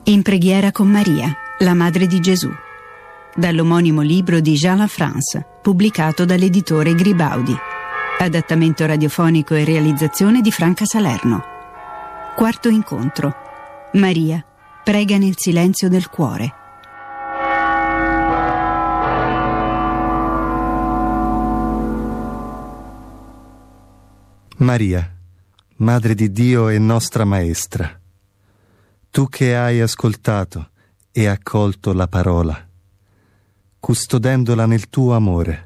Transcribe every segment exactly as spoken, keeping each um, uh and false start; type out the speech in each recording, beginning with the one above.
In preghiera con Maria, la Madre di Gesù, dall'omonimo libro di Jean Lafrance, pubblicato dall'editore Gribaudi. Adattamento radiofonico e realizzazione di Franca Salerno. Quarto incontro. Maria prega nel silenzio del cuore. Maria, Madre di Dio e nostra Maestra, tu che hai ascoltato e accolto la parola, custodendola nel tuo amore,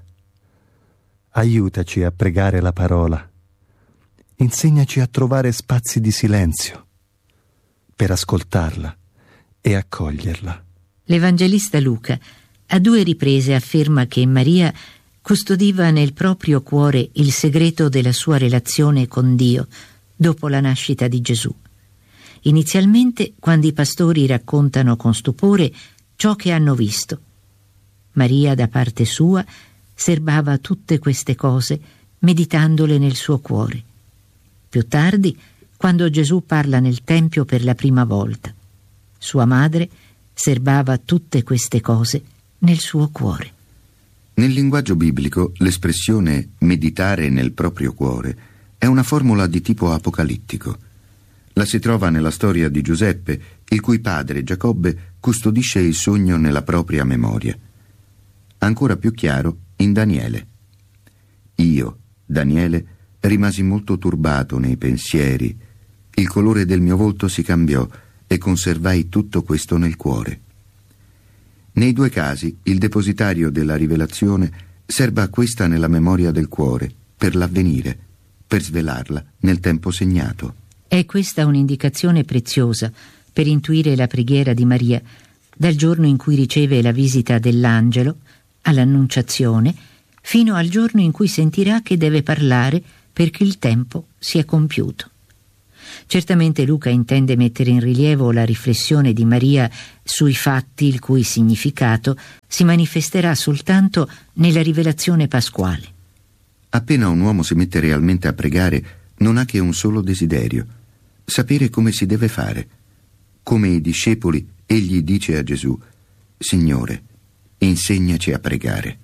aiutaci a pregare la parola, insegnaci a trovare spazi di silenzio per ascoltarla e accoglierla. L'Evangelista Luca a due riprese afferma che Maria custodiva nel proprio cuore il segreto della sua relazione con Dio dopo la nascita di Gesù. Inizialmente, quando i pastori raccontano con stupore ciò che hanno visto, Maria, da parte sua, serbava tutte queste cose, meditandole nel suo cuore. Più tardi, quando Gesù parla nel Tempio per la prima volta, sua madre serbava tutte queste cose nel suo cuore. Nel linguaggio biblico, l'espressione meditare nel proprio cuore è una formula di tipo apocalittico. La si trova nella storia di Giuseppe, il cui padre Giacobbe custodisce il sogno nella propria memoria. Ancora più chiaro in Daniele. Io, Daniele, rimasi molto turbato nei pensieri. Il colore del mio volto si cambiò e conservai tutto questo nel cuore. Nei due casi, il depositario della rivelazione serba questa nella memoria del cuore, per l'avvenire, per svelarla nel tempo segnato. È questa un'indicazione preziosa per intuire la preghiera di Maria, dal giorno in cui riceve la visita dell'angelo, all'annunciazione, fino al giorno in cui sentirà che deve parlare perché il tempo si è compiuto. Certamente Luca intende mettere in rilievo la riflessione di Maria sui fatti il cui significato si manifesterà soltanto nella rivelazione pasquale. Appena un uomo si mette realmente a pregare, non ha che un solo desiderio: sapere come si deve fare. Come i discepoli, egli dice a Gesù: Signore, insegnaci a pregare.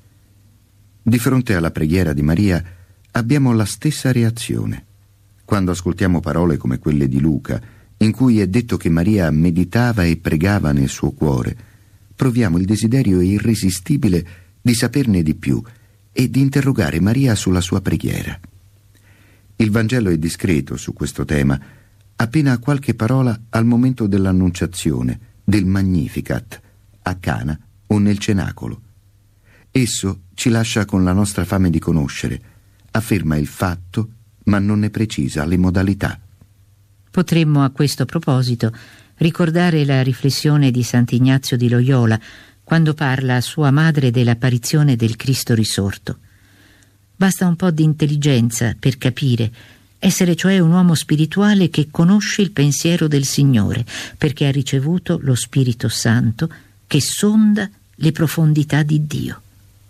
Di fronte alla preghiera di Maria abbiamo la stessa reazione. Quando ascoltiamo parole come quelle di Luca, in cui è detto che Maria meditava e pregava nel suo cuore, proviamo il desiderio irresistibile di saperne di più e di interrogare Maria sulla sua preghiera. Il Vangelo è discreto su questo tema, appena qualche parola al momento dell'annunciazione, del Magnificat, a Cana o nel cenacolo. Esso ci lascia con la nostra fame di conoscere, afferma il fatto, ma non ne precisa le modalità. Potremmo a questo proposito ricordare la riflessione di Sant'Ignazio di Loyola quando parla a sua madre dell'apparizione del Cristo risorto. Basta un po' di intelligenza per capire, essere cioè un uomo spirituale che conosce il pensiero del Signore, perché ha ricevuto lo Spirito Santo che sonda le profondità di Dio.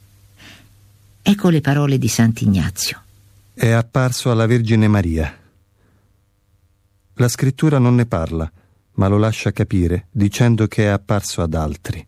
Ecco le parole di Sant'Ignazio. È apparso alla Vergine Maria. La scrittura non ne parla, ma lo lascia capire dicendo che è apparso ad altri.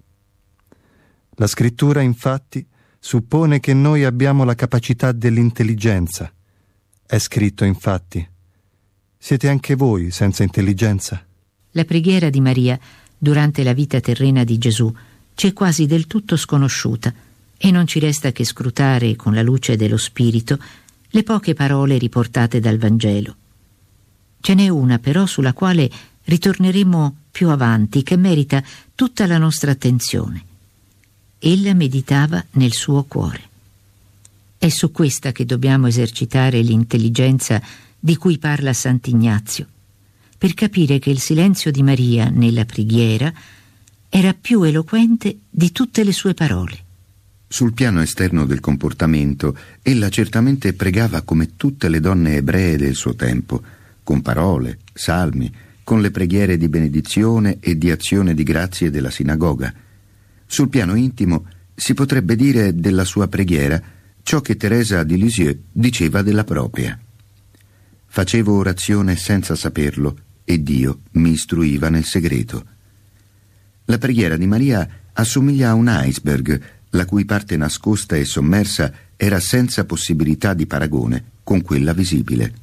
La scrittura, infatti, suppone che noi abbiamo la capacità dell'intelligenza. È scritto, infatti: siete anche voi senza intelligenza? La preghiera di Maria durante la vita terrena di Gesù ci è quasi del tutto sconosciuta e non ci resta che scrutare con la luce dello Spirito le poche parole riportate dal Vangelo. Ce n'è una però sulla quale ritorneremo più avanti, che merita tutta la nostra attenzione. Ella meditava nel suo cuore. È su questa che dobbiamo esercitare l'intelligenza di cui parla Sant'Ignazio, per capire che il silenzio di Maria nella preghiera era più eloquente di tutte le sue parole. Sul piano esterno del comportamento, ella certamente pregava come tutte le donne ebree del suo tempo, con parole, salmi, con le preghiere di benedizione e di azione di grazie della sinagoga. Sul piano intimo si potrebbe dire della sua preghiera ciò che Teresa di Lisieux diceva della propria. Facevo orazione senza saperlo e Dio mi istruiva nel segreto. La preghiera di Maria assomiglia a un iceberg, la cui parte nascosta e sommersa era senza possibilità di paragone con quella visibile.